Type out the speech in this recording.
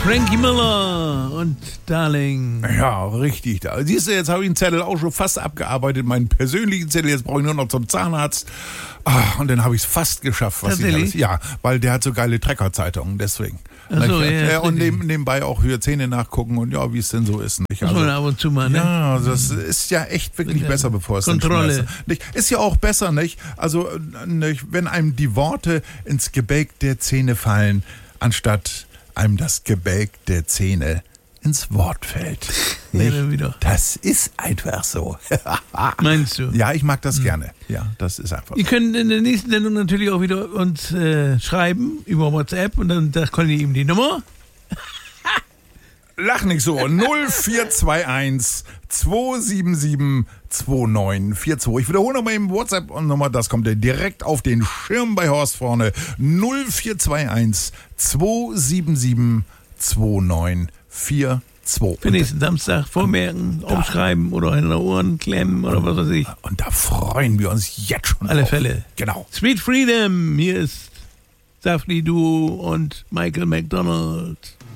Frankie Miller und Darling. Ja, richtig. Siehst du, jetzt habe ich den Zettel auch schon fast abgearbeitet, meinen persönlichen Zettel. Jetzt brauche ich nur noch zum Zahnarzt. Und dann habe ich es fast geschafft. Ja, weil der hat so geile Trecker-Zeitungen, deswegen. Ach so, ja, und nebenbei auch für Zähne nachgucken und ja, wie es denn so ist. Nicht? Also, ab und zu mal, ne? Ja, das ist ja echt wirklich besser, bevor es Kontrolle. Nicht? Ist ja auch besser, nicht? Also, nicht, wenn einem die Worte ins Gebälk der Zähne fallen, anstatt einem das Gebälk der Zähne ins Wort fällt. Nicht? Ja, wieder. Das ist einfach so. Meinst du? Ja, ich mag das gerne. Ja, das ist einfach Ihr so. könnt in der nächsten Sendung natürlich auch wieder uns schreiben über WhatsApp und dann könnt ihr ihm die Nummer. Lach nicht so. 0421 277 2942. Ich wiederhole nochmal eben WhatsApp-Nummer, das kommt ja direkt auf den Schirm bei Horst vorne. 0421 277 2942. Für nächsten Samstag vormerken, aufschreiben oder in den Ohren klemmen oder was weiß ich. Und da freuen wir uns jetzt schon Alle drauf. Fälle. Genau. Sweet Freedom, hier ist Safri Duo und Michael McDonald.